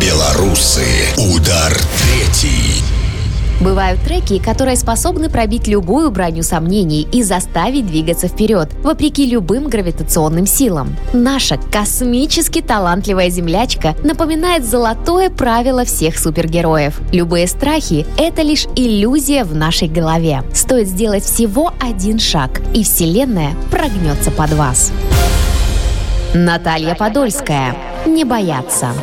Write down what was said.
Белорусы. Удар третий. Бывают треки, которые способны пробить любую броню сомнений и заставить двигаться вперед, вопреки любым гравитационным силам. Наша космически талантливая землячка напоминает золотое правило всех супергероев. Любые страхи — это лишь иллюзия в нашей голове. Стоит сделать всего один шаг, и Вселенная прогнется под вас. Наталья Подольская. Не бояться.